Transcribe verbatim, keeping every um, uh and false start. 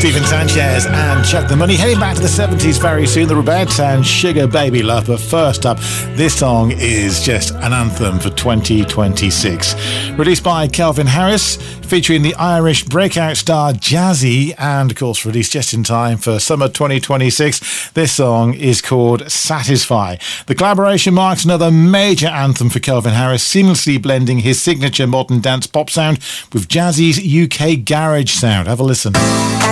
Stephen Sanchez and Chuck the Money. Heading back to the seventies very soon, the Rubettes and Sugar Baby Love. But first up, this song is just an anthem for twenty twenty-six. Released by Calvin Harris, featuring the Irish breakout star Jazzy, and of course released just in time for summer twenty twenty-six. This song is called Satisfy. The collaboration marks another major anthem for Calvin Harris, seamlessly blending his signature modern dance pop sound with Jazzy's U K garage sound. Have a listen.